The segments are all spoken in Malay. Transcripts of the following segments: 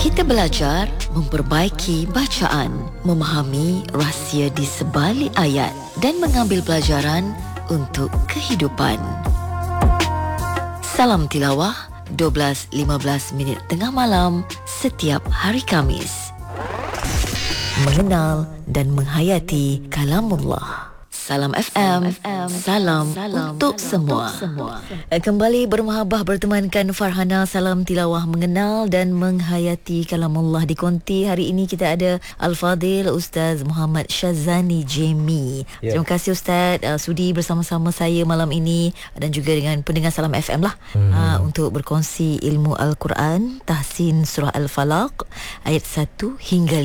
Kita belajar memperbaiki bacaan, memahami rahsia di sebalik ayat dan mengambil pelajaran untuk kehidupan. Salam Tilawah, 12.15 minit tengah malam setiap hari Khamis. Mengenal dan menghayati kalamullah. Salam FM, salam untuk semua. Kembali bermahabah bertemankan Farhana. Salam Tilawah, mengenal dan menghayati kalamullah. Di konti hari ini kita ada Al-Fadil Ustaz Muhammad Syazani Jemi. Terima kasih Ustaz sudi bersama-sama saya malam ini dan juga dengan pendengar Salam FM lah untuk berkongsi ilmu Al-Quran, tahsin surah Al-Falaq ayat 1 hingga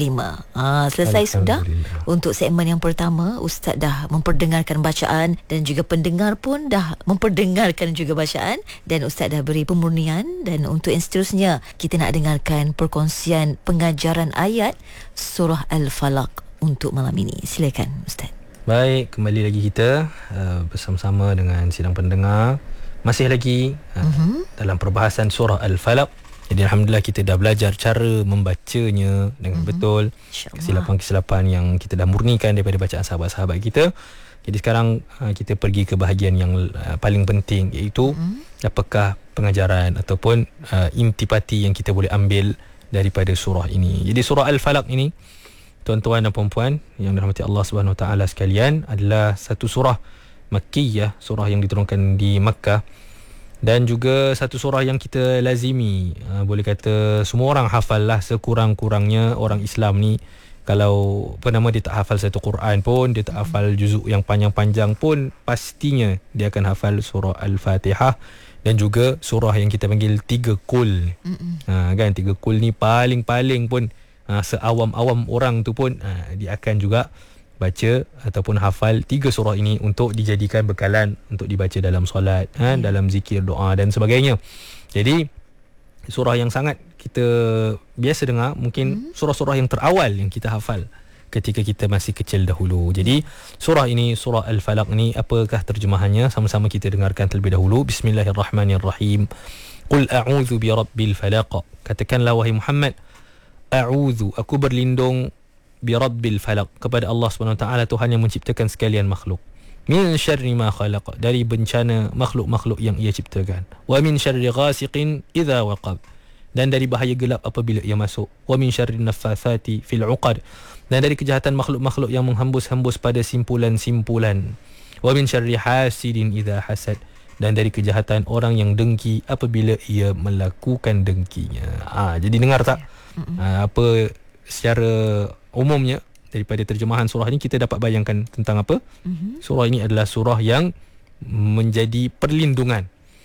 5. Selesai sudah untuk segmen yang pertama. Ustaz dah memperdengarkan bacaan dan juga pendengar pun dah memperdengarkan juga bacaan, dan Ustaz dah beri pemurnian. Dan untuk yang seterusnya kita nak dengarkan perkongsian pengajaran ayat surah Al-Falaq untuk malam ini. Silakan Ustaz. Baik, kembali lagi kita bersama-sama dengan sidang pendengar. Masih lagi dalam perbahasan surah Al-Falaq. Jadi Alhamdulillah kita dah belajar cara membacanya dengan betul, kesilapan-kesilapan yang kita dah murnikan daripada bacaan sahabat-sahabat kita. Jadi sekarang kita pergi ke bahagian yang paling penting, iaitu apakah pengajaran ataupun intipati yang kita boleh ambil daripada surah ini. Jadi surah Al-Falaq ini, tuan-tuan dan puan-puan yang dirahmati Allah Subhanahu Wa Taala sekalian, adalah satu surah Makkiyah, surah yang diturunkan di Makkah, dan juga satu surah yang kita lazimi. Boleh kata semua orang hafal lah, sekurang-kurangnya orang Islam ni. Kalau dia tak hafal satu Quran pun, dia tak hafal juzuk yang panjang-panjang pun, pastinya dia akan hafal surah Al-Fatihah dan juga surah yang kita panggil 3 Qul. Kan 3 Qul ni paling-paling pun seawam-awam orang tu pun dia akan juga baca ataupun hafal 3 surah ini untuk dijadikan bekalan untuk dibaca dalam solat, dalam zikir, doa dan sebagainya. Jadi surah yang sangat kita biasa dengar, mungkin surah-surah yang terawal yang kita hafal ketika kita masih kecil dahulu. Jadi surah ini, surah Al-Falaq ni, apakah terjemahannya? Sama-sama kita dengarkan terlebih dahulu. Bismillahirrahmanirrahim. Qul a'udzu birabbil falaq. Katakanlah wahai Muhammad, a'udzu, aku berlindung, birabbil falaq, kepada Allah SWT, Tuhan yang menciptakan sekalian makhluk. Min syarri ma khalaq, dari bencana makhluk-makhluk yang ia ciptakan. Wa min syarri ghasiqin idza waqab, dan dari bahaya gelap apabila ia masuk. Wa min syarri naffathati fil 'uqad, dan dari kejahatan makhluk-makhluk yang menghembus-hembus pada simpulan-simpulan. Wa min syarri hasidin idza hasad, dan dari kejahatan orang yang dengki apabila ia melakukan dengkinya. Jadi dengar tak apa secara umumnya daripada terjemahan surah ini kita dapat bayangkan tentang apa? Surah ini adalah surah yang menjadi perlindungan.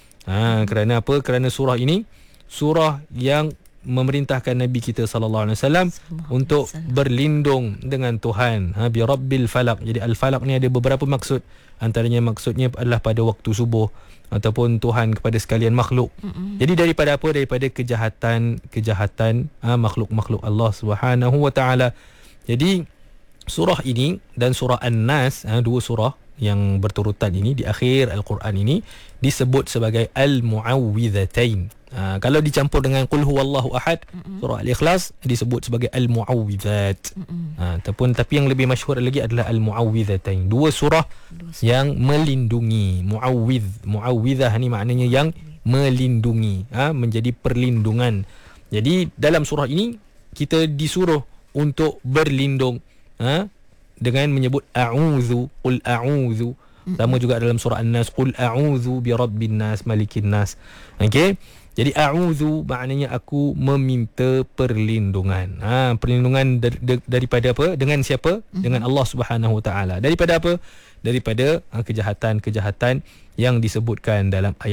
Kerana apa? Kerana surah ini surah yang memerintahkan Nabi kita sallallahu alaihi wasallam untuk berlindung dengan Tuhan, bi rabbil falaq. Jadi al-falaq ni ada beberapa maksud. Antaranya maksudnya adalah pada waktu subuh ataupun Tuhan kepada sekalian makhluk. Jadi daripada apa? Daripada kejahatan makhluk-makhluk Allah Subhanahu Wa Taala. Jadi surah ini dan surah An-Nas, dua surah yang berturutan ini di akhir Al-Quran ini disebut sebagai Al-Mu'awwidhatain. Kalau dicampur dengan Qul Huwallahu Ahad, surah Al-Ikhlas disebut sebagai Al-Mu'awwidhat. Tapi yang lebih masyhur lagi adalah Al-Mu'awwidhatain. Dua surah yang melindungi. Mu'awwidhah ni maknanya yang melindungi, menjadi perlindungan. Jadi dalam surah ini kita disuruh untuk berlindung dengan menyebut a'udzu, qul a'udzu. Sama juga dalam surah An-Nas, qul a'udzu birabbin nas malikin nas. Okey. Jadi a'udzu maknanya aku meminta perlindungan. Perlindungan daripada apa? Dengan siapa? Dengan Allah Subhanahu Wa Taala. Daripada apa? Daripada kejahatan-kejahatan yang disebutkan dalam ayat